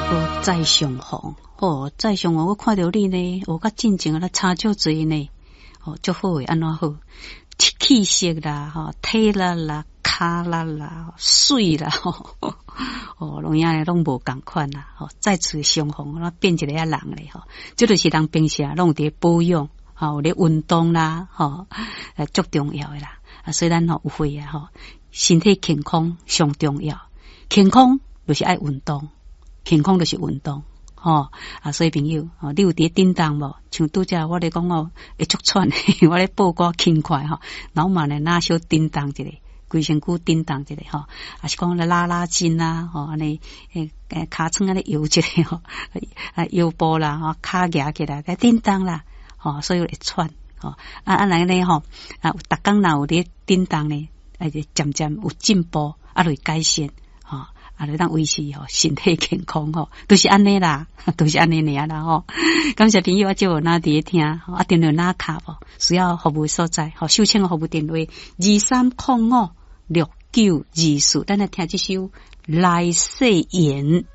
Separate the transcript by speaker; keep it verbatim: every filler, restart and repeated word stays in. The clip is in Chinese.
Speaker 1: 哦，再相逢，哦，再相逢，我看到你呢，我甲进前啊，差足侪呢，哦，足好诶，安怎好？气色啦，吼，体力啦，骹力啦，水啦，吼，哦，拢样拢无共款啦，吼，再次相逢，那变一个啊人咧，吼，这就是人平时啊，拢伫保养，吼，咧运动啦，吼，呃，足重要诶啦，啊，所以咱吼有会啊，吼，身体健康上重要，健康就是爱运动。健康就是运动，吼、哦、啊！所以朋友，哦，你有伫叮当无？像拄则我咧讲哦，会足喘，我咧报歌轻快吼，脑嘛咧拉小叮当一个，规身躯叮当一个吼，啊是讲咧拉拉筋啊，吼安尼诶诶，骹床安尼摇一个吼，啊腰部啦，吼骹夹起来，个叮当啦，吼，所以会喘，吼啊啊来咧吼，啊逐工若有咧叮当咧，啊就渐渐有进步，啊会改善，吼。啊，你当维持吼身体健康吼，都、就是安尼啦，都、就是安尼尔啦吼。感谢朋友啊，就有哪伫听，啊电话哪卡无？需要服务所在，吼，秀清的服务电话二三零五六九二四，咱来听这首《来世缘》。